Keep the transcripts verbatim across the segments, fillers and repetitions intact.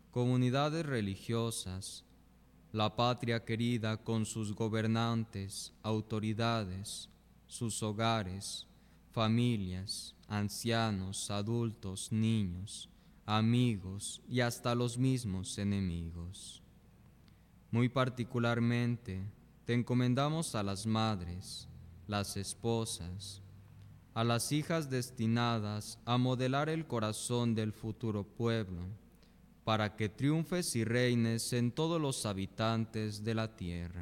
comunidades religiosas, la patria querida con sus gobernantes, autoridades, sus hogares, familias, ancianos, adultos, niños, amigos y hasta los mismos enemigos. Muy particularmente, te encomendamos a las madres, las esposas, a las hijas destinadas a modelar el corazón del futuro pueblo, para que triunfes y reines en todos los habitantes de la tierra.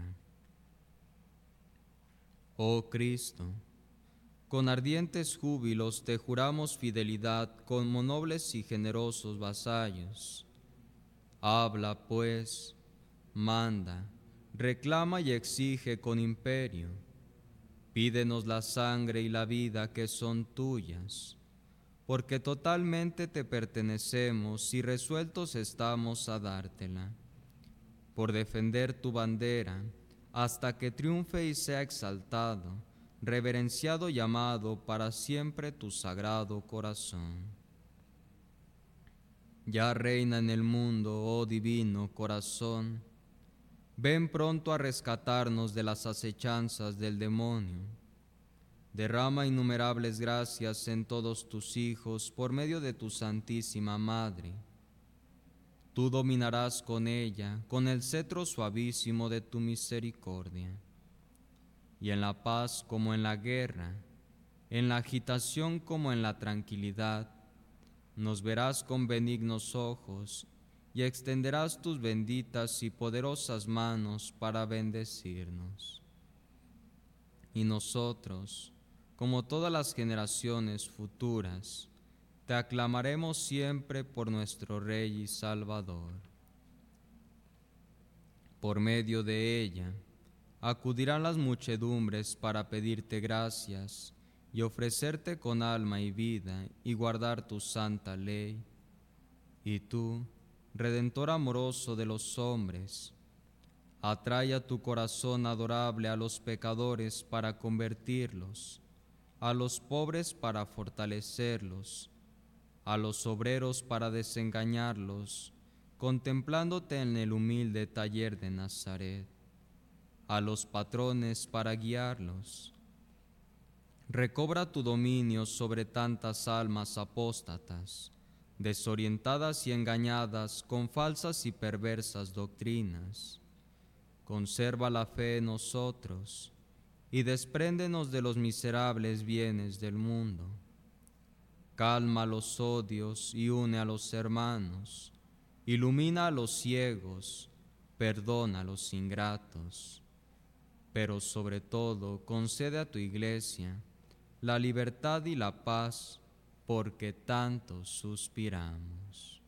Oh Cristo, con ardientes júbilos te juramos fidelidad como nobles y generosos vasallos. Habla, pues, manda, reclama y exige con imperio. Pídenos la sangre y la vida que son tuyas, porque totalmente te pertenecemos y resueltos estamos a dártela, por defender tu bandera, hasta que triunfe y sea exaltado, reverenciado y amado para siempre tu sagrado corazón. Ya reina en el mundo, oh divino corazón, ven pronto a rescatarnos de las acechanzas del demonio. Derrama innumerables gracias en todos tus hijos por medio de tu Santísima Madre. Tú dominarás con ella, con el cetro suavísimo de tu misericordia. Y en la paz como en la guerra, en la agitación como en la tranquilidad, nos verás con benignos ojos y extenderás tus benditas y poderosas manos para bendecirnos. Y nosotros, como todas las generaciones futuras, te aclamaremos siempre por nuestro Rey y Salvador. Por medio de ella, acudirán las muchedumbres para pedirte gracias y ofrecerte con alma y vida y guardar tu santa ley. Y tú, Redentor amoroso de los hombres, atrae a tu corazón adorable a los pecadores para convertirlos, a los pobres para fortalecerlos, a los obreros para desengañarlos, contemplándote en el humilde taller de Nazaret, a los patrones para guiarlos. Recobra tu dominio sobre tantas almas apóstatas, desorientadas y engañadas con falsas y perversas doctrinas. Conserva la fe en nosotros y despréndenos de los miserables bienes del mundo. Calma los odios y une a los hermanos, ilumina a los ciegos, perdona a los ingratos, pero sobre todo concede a tu Iglesia la libertad y la paz, porque tanto suspiramos.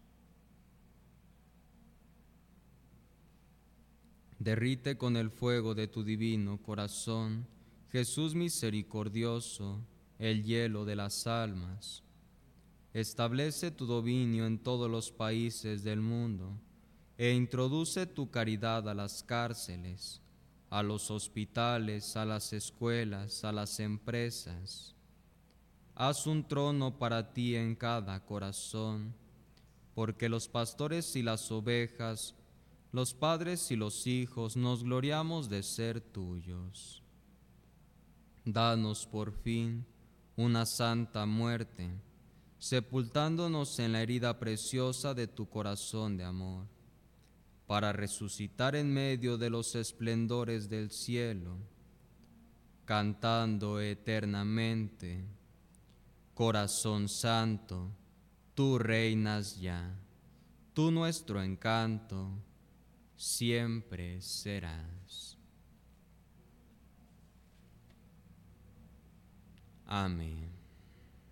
Derrite con el fuego de tu divino corazón, Jesús misericordioso, el hielo de las almas. Establece tu dominio en todos los países del mundo e introduce tu caridad a las cárceles, a los hospitales, a las escuelas, a las empresas. Haz un trono para ti en cada corazón, porque los pastores y las ovejas, los padres y los hijos nos gloriamos de ser tuyos. Danos por fin una santa muerte, sepultándonos en la herida preciosa de tu corazón de amor, para resucitar en medio de los esplendores del cielo, cantando eternamente: Corazón Santo, tú reinas ya, tú nuestro encanto siempre serás. Amén.